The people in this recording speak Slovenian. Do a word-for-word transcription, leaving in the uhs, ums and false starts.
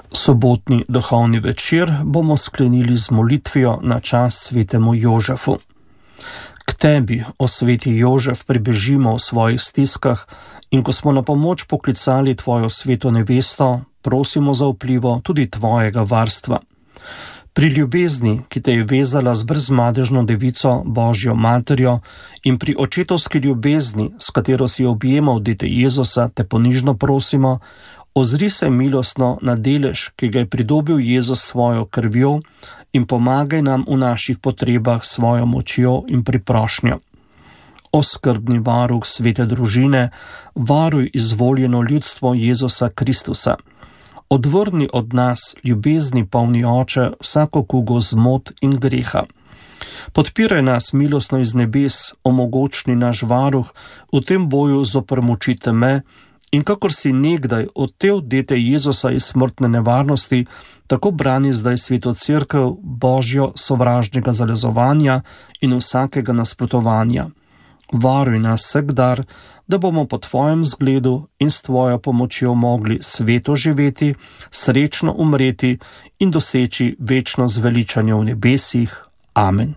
Sobotni duhovni večer bomo sklenili z molitvijo na čas svetemu Jožefu. K tebi, o sveti Jožef, pribežimo v svojih stiskah in ko smo na pomoč poklicali tvojo sveto nevesto, prosimo za vplivo tudi tvojega varstva. Pri ljubezni, ki te je vezala z brezmadežno devico, Božjo materjo, in pri očetovski ljubezni, s katero si objemal dete Jezusa, te ponižno prosimo, ozri se milostno na delež, ki ga je pridobil Jezus s svojo krvjo, in pomagaj nam v naših potrebah s svojo močjo in priprošnjo. O skrbni varuh svete družine, varuj izvoljeno ljudstvo Jezusa Kristusa. Odvrni od nas, ljubezni polni oče, vsako kugo zmot in greha. Podpiraj nas milostno iz nebes, omogočni naš varuh v tem boju zoper moči teme, in kakor si nekdaj odtev dete Jezusa iz smrtne nevarnosti, tako brani zdaj sveto cerkev Božjo sovražnega zalezovanja in vsakega nasprotovanja. Varuj nas vsakdar, da bomo po tvojem zgledu in s tvojo pomočjo mogli sveto živeti, srečno umreti in doseči večno zveličanje v nebesih. Amen.